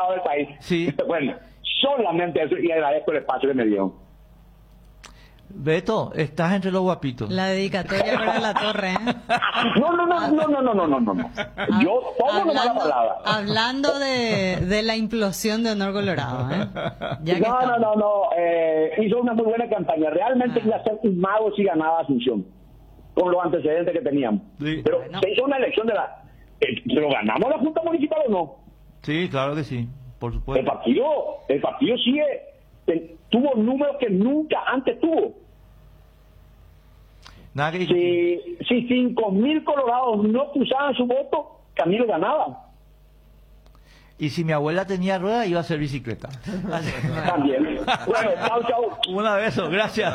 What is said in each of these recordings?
colorado del país. Sí. Bueno, solamente eso, y agradezco el espacio que me dieron. Beto, estás entre los guapitos. La dedicatoria para la torre, ¿eh? No. Yo tomo nomás la palabra. Hablando de la implosión de Honor Colorado, ¿eh? Ya que No. Hizo una muy buena campaña. Realmente iba a ser un mago si ganaba Asunción, con los antecedentes que teníamos. Sí. Pero se hizo una elección de la... ¿Pero ganamos la Junta Municipal o no? Sí, claro que sí, por supuesto. El partido tuvo números que nunca antes tuvo. Nada que... Si 5.000 colorados no cruzaban su voto, Camilo ganaba. Y si mi abuela tenía rueda, iba a hacer bicicleta. También. Bueno, chao. Un beso, gracias.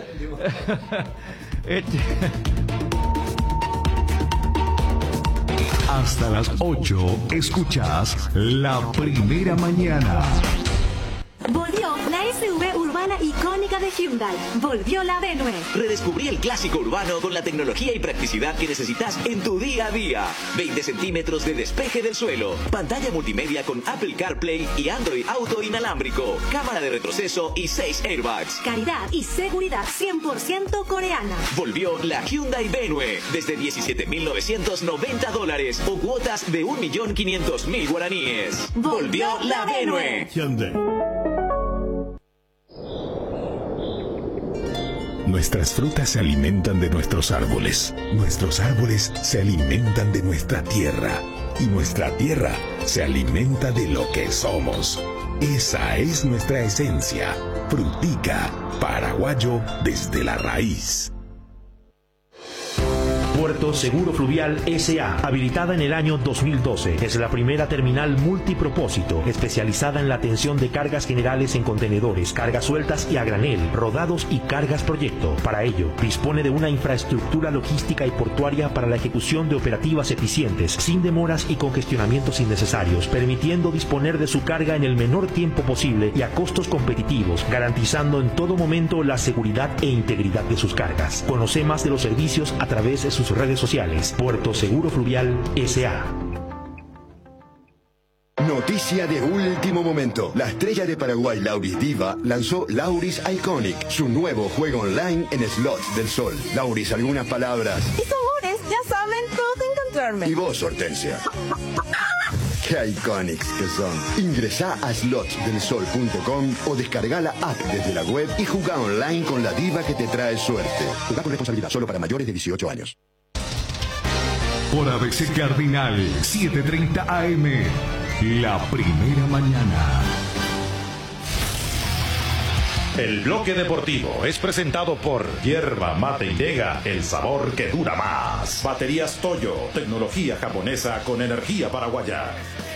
Hasta las 8 escuchás La Primera Mañana. Volvió la SUV urbana icónica de Hyundai. Volvió la Venue. Redescubrí el clásico urbano con la tecnología y practicidad que necesitas en tu día a día. 20 centímetros de despeje del suelo. Pantalla multimedia con Apple CarPlay y Android Auto inalámbrico. Cámara de retroceso y 6 airbags. Calidad y seguridad 100% coreana. Volvió la Hyundai Venue desde $17,990 o cuotas de 1.500.000 guaraníes. Volvió la Venue. Hyundai. Nuestras frutas se alimentan de nuestros árboles. Nuestros árboles se alimentan de nuestra tierra. Y nuestra tierra se alimenta de lo que somos. Esa es nuestra esencia. Frutica, paraguayo desde la raíz. Puerto Seguro Fluvial S.A., habilitada en el año 2012. Es la primera terminal multipropósito, especializada en la atención de cargas generales en contenedores, cargas sueltas y a granel, rodados y cargas proyecto. Para ello, dispone de una infraestructura logística y portuaria para la ejecución de operativas eficientes, sin demoras y congestionamientos innecesarios, permitiendo disponer de su carga en el menor tiempo posible y a costos competitivos, garantizando en todo momento la seguridad e integridad de sus cargas. Conoce más de los servicios a través de sus redes sociales. Puerto Seguro Fluvial S.A. Noticia de último momento. La estrella de Paraguay, Lauris Diva, lanzó Lauris Iconic, su nuevo juego online en slots del sol. Lauris, algunas palabras. Y sabores, ya saben dónde encontrarme. Y vos, Hortensia. Qué iconics que son. Ingresá a slotsdelsol.com o descarga la app desde la web y jugá online con la diva que te trae suerte. Jugá con responsabilidad, solo para mayores de 18 años. Por ABC Cardinal 7:30 AM. La Primera Mañana. El bloque deportivo es presentado por Yerba Mate Indega, el sabor que dura más. Baterías Toyo, tecnología japonesa con energía paraguaya.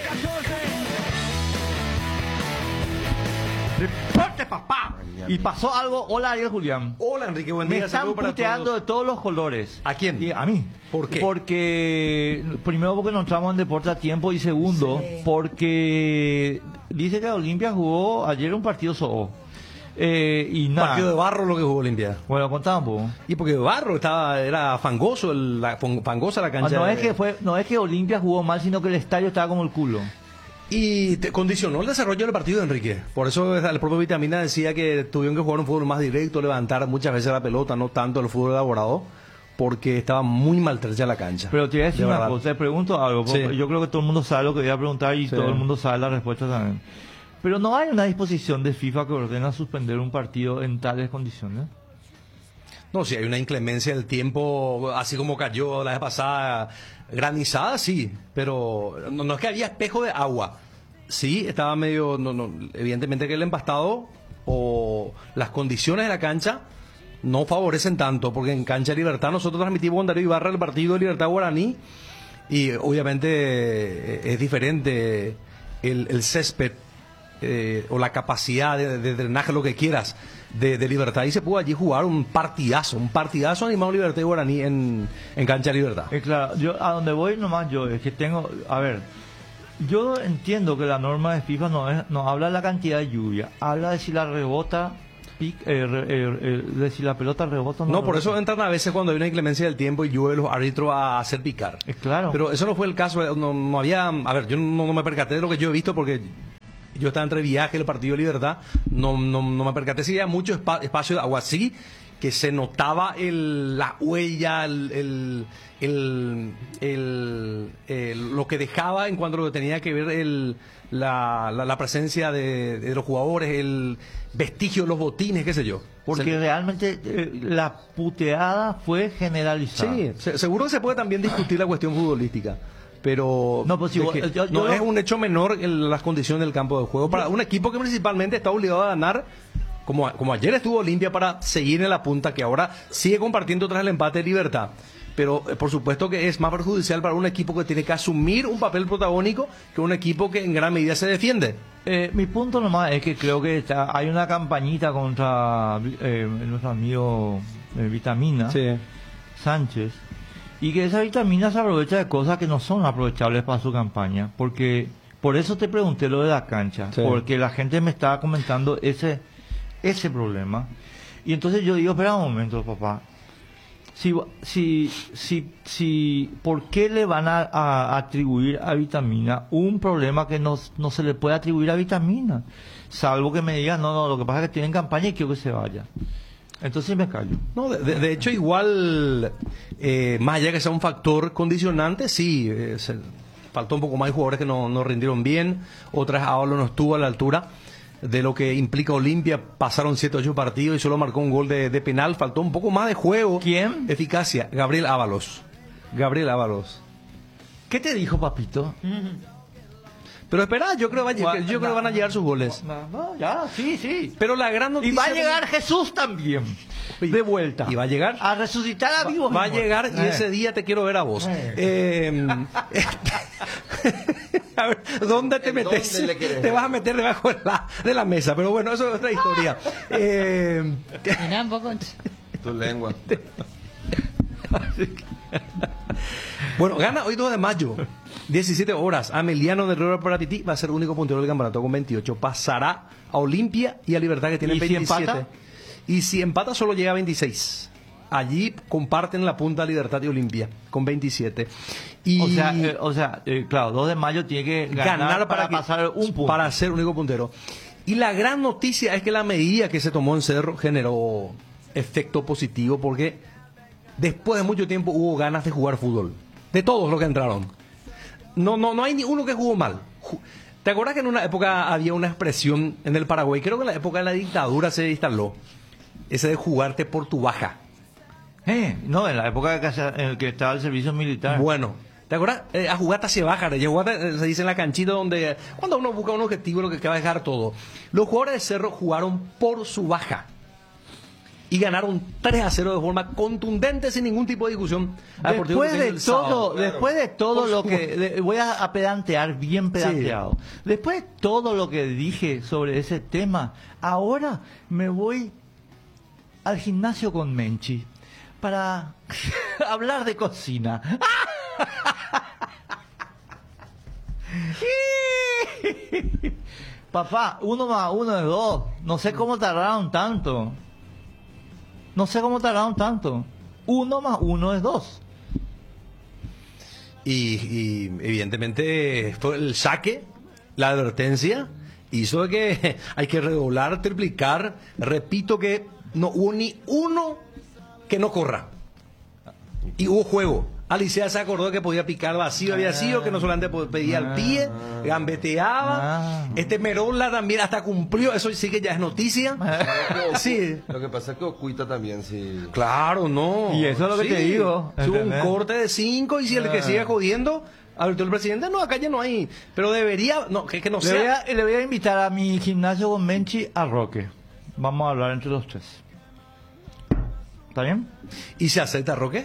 ¡Deporte, papá! Y pasó algo. Hola, Ariel Julián. Hola, Enrique, buen día. Me están puteando de todos los colores. ¿A quién? Y a mí. ¿Por qué? Porque, primero, porque no entramos en deporte a tiempo. Y segundo, porque dice que Olimpia jugó ayer un partido solo. Y nada. Partido de barro lo que jugó Olimpia. Bueno, contamos. Y porque de barro era fangoso, fangosa la cancha. No es que Olimpia jugó mal, sino que el estadio estaba como el culo. Y te condicionó el desarrollo del partido, Enrique. Por eso el propio Vitamina decía que tuvieron que jugar un fútbol más directo, levantar muchas veces la pelota, no tanto el fútbol elaborado, porque estaba muy maltrecha la cancha. Pero te voy a decir una cosa, te pregunto algo. Sí. Yo creo que todo el mundo sabe lo que voy a preguntar y todo el mundo sabe la respuesta también. Pero no hay una disposición de FIFA que ordena suspender un partido en tales condiciones. No, si hay una inclemencia del tiempo, así como cayó la vez pasada, granizada, sí, pero no es que había espejo de agua. Sí, estaba medio, evidentemente que el empastado o las condiciones de la cancha no favorecen tanto, porque en Cancha Libertad nosotros transmitimos en Darío Ibarra el partido de Libertad Guaraní y obviamente es diferente el césped o la capacidad de drenaje, lo que quieras, de Libertad, y se pudo allí jugar un partidazo animado Libertad y Guaraní en Cancha Libertad. Claro, yo a donde voy nomás es que tengo, a ver, yo entiendo que la norma de FIFA no habla de la cantidad de lluvia, habla de si la rebota, de si la pelota rebota o no. No, por eso entran a veces cuando hay una inclemencia del tiempo y llueve los árbitros a hacer picar. Claro. Pero eso no fue el caso, no había, a ver, yo no me percaté de lo que yo he visto porque yo estaba entre viaje, el partido de Libertad, no me percaté si había mucho espacio de agua, sí, que se notaba la huella, lo que dejaba en cuanto a lo que tenía que ver la presencia de los jugadores, el vestigio de los botines, qué sé yo. Porque realmente la puteada fue generalizada. Sí, seguro que se puede también discutir la cuestión futbolística. Pero no, pues, no es un hecho menor en las condiciones del campo de juego para un equipo que principalmente está obligado a ganar, como ayer estuvo Olimpia, para seguir en la punta, que ahora sigue compartiendo tras el empate de Libertad. Pero por supuesto que es más perjudicial para un equipo que tiene que asumir un papel protagónico que un equipo que en gran medida se defiende. Mi punto nomás es que creo que hay una campañita contra nuestro amigo Vitamina Sánchez, y que esa Vitamina se aprovecha de cosas que no son aprovechables para su campaña, porque por eso te pregunté lo de la cancha, porque la gente me estaba comentando ese problema, y entonces yo digo, espera un momento, papá, ¿por qué le van a atribuir a Vitamina un problema que no se le puede atribuir a Vitamina? Salvo que me digan, no, lo que pasa es que tienen campaña y quiero que se vaya. Entonces me callo. No, de hecho, igual, más allá que sea un factor condicionante, sí, faltó un poco más de jugadores que no rindieron bien, otras ahora no estuvo a la altura de lo que implica Olimpia. Pasaron 7-8 partidos y solo marcó un gol de penal. Faltó un poco más de juego. ¿Quién? Eficacia. Gabriel Ábalos. ¿Qué te dijo, papito? Pero espera, yo creo que van a llegar sus goles. Sí. Pero la gran noticia... Y va a llegar Jesús también. De vuelta. ¿Y va a llegar? A resucitar a vivos. Va a llegar y ese día te quiero ver a vos. A ver, ¿dónde te metes? Te vas a meter debajo de la mesa. Pero bueno, eso es otra historia. Mira un poco... Tu lengua. Bueno, gana hoy 2 de mayo. 17 horas. Ameliano del Río para Tití va a ser el único puntero del campeonato con 28. Pasará a Olimpia y a Libertad, que tienen 27. Y si empata solo llega a 26. Allí comparten la punta Libertad y Olimpia con 27. Y o sea, claro, 2 de mayo tiene que ganar para pasar un punto. Para ser único puntero. Y la gran noticia es que la medida que se tomó en Cerro generó efecto positivo, porque después de mucho tiempo hubo ganas de jugar fútbol. De todos los que entraron. No hay ni uno que jugó mal. ¿Te acuerdas que en una época había una expresión en el Paraguay? Creo que en la época de la dictadura se instaló. Ese de jugarte por tu baja. No, en la época en la que estaba el servicio militar. Bueno, ¿te acuerdas? A jugar se baja, se dice en la canchita, donde cuando uno busca un objetivo, lo que va a dejar todo. Los jugadores de Cerro jugaron por su baja y ganaron 3-0 de forma contundente, sin ningún tipo de discusión. Después de todo lo que... voy a pedantear, bien pedanteado. Sí. Después de todo lo que dije sobre ese tema, ahora me voy al gimnasio con Menchi para hablar de cocina. Papá, 1 más 1 es 2. No sé cómo tardaron tanto. 1 más 1 es 2. Y evidentemente fue el saque, la advertencia, hizo que hay que redoblar, triplicar. Repito que no hubo ni uno que no corra. Y hubo juego. Alicia se acordó que podía picar vacío, había sido, que no solamente pedía el pie, gambeteaba. Merola también hasta cumplió, eso sí que ya es noticia. Sí. Lo que pasa es que Ocuita también, sí. Claro, no. Y eso es lo que te digo. Hubo un corte de 5 y si el que sigue jodiendo, advirtió el presidente, no, acá ya no hay. Pero debería, no, que no sea. Le voy a invitar a mi gimnasio con Menchi a Roque. Vamos a hablar entre los tres. ¿Está bien? ¿Y se acepta Roque?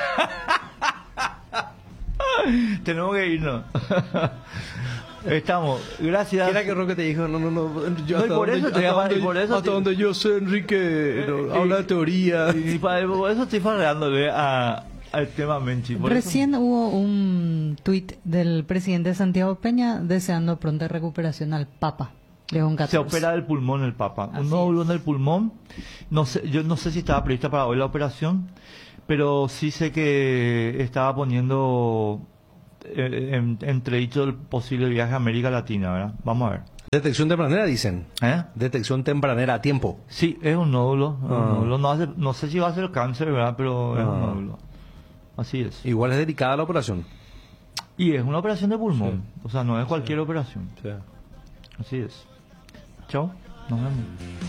Tenemos que irnos. Estamos, gracias. ¿Quiera que Roque te dijo? No. Yo hasta donde yo sé, Enrique, habla de teoría. Y por eso estoy farreándole al tema Menchi. Recién hubo un tuit del presidente Santiago Peña deseando pronta recuperación al Papa. Se opera del pulmón el Papa. Un nódulo en el pulmón. Yo no sé si estaba prevista para hoy la operación, pero sí sé que estaba poniendo entredicho el posible viaje a América Latina, ¿verdad? Vamos a ver. Detección tempranera, dicen. Detección tempranera a tiempo. Sí, es un nódulo. Un nódulo no sé si va a ser cáncer, ¿verdad? Pero es un nódulo. Así es. Igual es delicada la operación. Y es una operación de pulmón. Sí. O sea, no es cualquier operación. Sí. Así es. Chao. Nos vemos.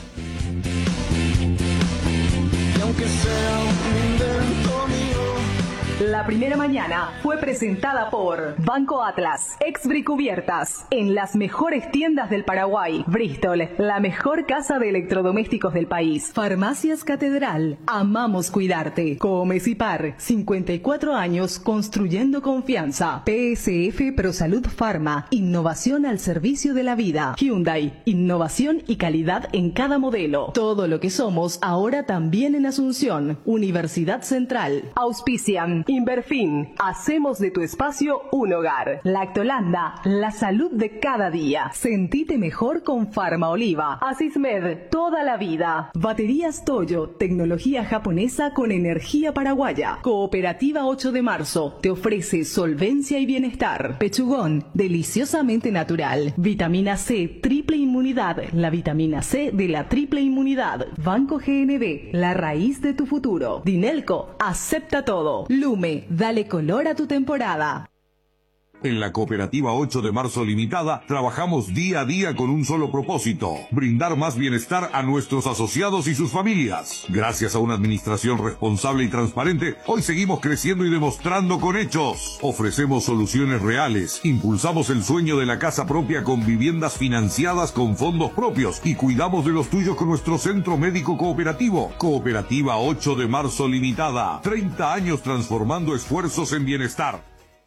Y aunque sea un invento mío. La primera mañana fue presentada por Banco Atlas, Exbricubiertas, en las mejores tiendas del Paraguay. Bristol, la mejor casa de electrodomésticos del país. Farmacias Catedral, amamos cuidarte. Comecipar, 54 años construyendo confianza. PSF ProSalud Pharma, innovación al servicio de la vida. Hyundai, innovación y calidad en cada modelo. Todo lo que somos ahora también en Asunción. Universidad Central. Auspician Inverfin, hacemos de tu espacio un hogar. Lactolanda, la salud de cada día. Sentite mejor con Farma Oliva. Asismed, toda la vida. Baterías Toyo, tecnología japonesa con energía paraguaya. Cooperativa 8 de marzo, te ofrece solvencia y bienestar. Pechugón, deliciosamente natural. Vitamina C, triple inmunidad. La vitamina C de la triple inmunidad. Banco GNB, la raíz de tu futuro. Dinelco, acepta todo. Lume, dale color a tu temporada. En la Cooperativa 8 de marzo Limitada trabajamos día a día con un solo propósito: brindar más bienestar a nuestros asociados y sus familias. Gracias a una administración responsable y transparente, hoy seguimos creciendo y demostrando con hechos. Ofrecemos soluciones reales, impulsamos el sueño de la casa propia con viviendas financiadas con fondos propios y cuidamos de los tuyos con nuestro centro médico cooperativo. Cooperativa 8 de marzo Limitada, 30 años transformando esfuerzos en bienestar.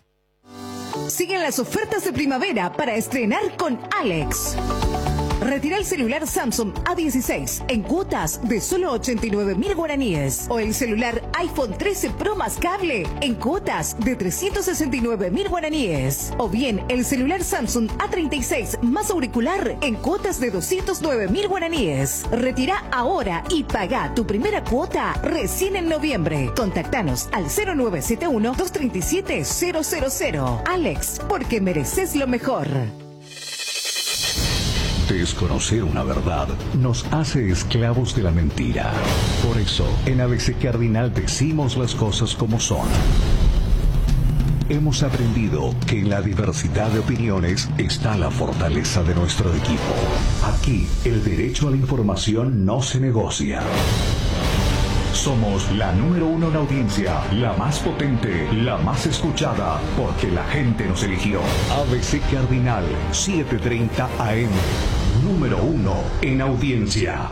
Siguen las ofertas de primavera para estrenar con Alex. Retira el celular Samsung A16 en cuotas de solo 89.000 guaraníes. O el celular iPhone 13 Pro más cable en cuotas de 369.000 guaraníes. O bien el celular Samsung A36 más auricular en cuotas de 209.000 guaraníes. Retira ahora y paga tu primera cuota recién en noviembre. Contactanos al 0971-237-000. Alex, porque mereces lo mejor. Desconocer una verdad nos hace esclavos de la mentira. Por eso, en ABC Cardinal decimos las cosas como son. Hemos aprendido que en la diversidad de opiniones está la fortaleza de nuestro equipo. Aquí, el derecho a la información no se negocia. Somos la número 1 en audiencia, la más potente, la más escuchada, porque la gente nos eligió. ABC Cardinal, 7:30 AM, número 1 en audiencia.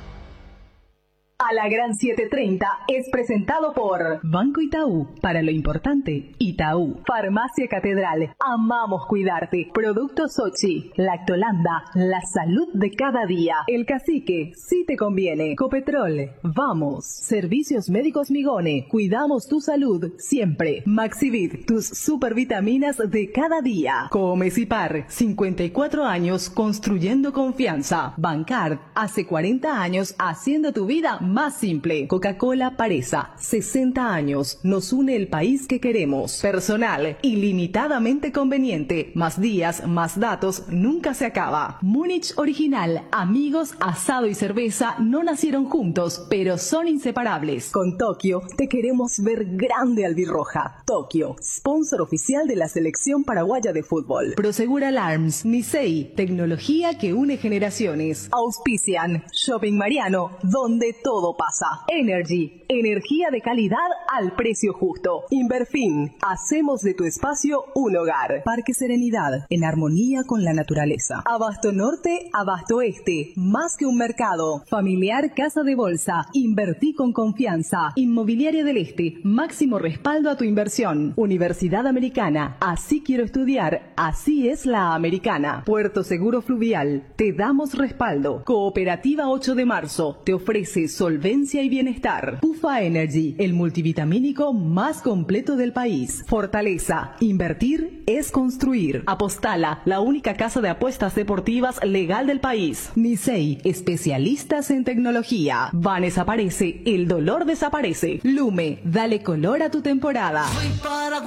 A la Gran 730 es presentado por Banco Itaú, para lo importante, Itaú. Farmacia Catedral, amamos cuidarte. Productos Sochi, Lactolanda, la salud de cada día. El Cacique, si te conviene. Copetrol, vamos. Servicios Médicos Migone, cuidamos tu salud siempre. Maxivit, tus supervitaminas de cada día. Comecipar, 54 años construyendo confianza. Bancard, hace 40 años haciendo tu vida más simple. Coca-Cola Paresa, 60 años, nos une el país que queremos. Personal, ilimitadamente conveniente, más días, más datos, nunca se acaba. Múnich Original, amigos, asado y cerveza no nacieron juntos, pero son inseparables. Con Tokio, te queremos ver grande albirroja. Tokio, sponsor oficial de la selección paraguaya de fútbol. Prosegur Alarms, Nisei, tecnología que une generaciones. Auspician, Shopping Mariano, donde todo pasa. Energy, energía de calidad al precio justo. Inverfin, hacemos de tu espacio un hogar. Parque Serenidad, en armonía con la naturaleza. Abasto Norte, Abasto Este, más que un mercado. Familiar Casa de Bolsa, invertí con confianza. Inmobiliaria del Este, máximo respaldo a tu inversión. Universidad Americana, así quiero estudiar, así es la americana. Puerto Seguro Fluvial, te damos respaldo. Cooperativa 8 de marzo, te ofrece solvencia y bienestar. Pufa Energy, el multivitamínico más completo del país. Fortaleza, invertir es construir. Apostala, la única casa de apuestas deportivas legal del país. Nisei, especialistas en tecnología. Vanes aparece, el dolor desaparece. Lume, dale color a tu temporada.